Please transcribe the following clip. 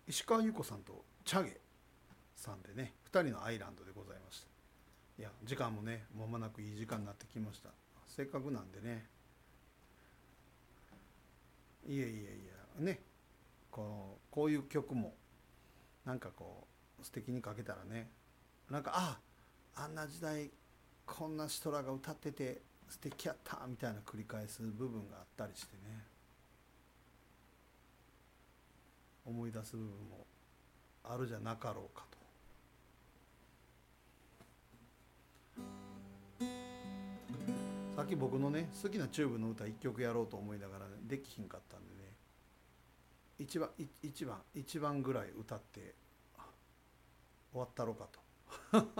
石川優子さんとチャゲさんでね、2人のアイランドでございました。いや時間もね間もなくいい時間になってきました。せっかくなんでね、いやいやいやね、こういう曲もなんか素敵に書けたらね、なんかあんな時代こんな人らが歌ってて素敵やったみたいな繰り返す部分があったりしてね、思い出す部分もあるじゃなかろうかと。さっき僕のね好きなチューブの歌1曲やろうと思いながら、ね、できひんかったんでね、1番ぐらい歌って終わったろうかと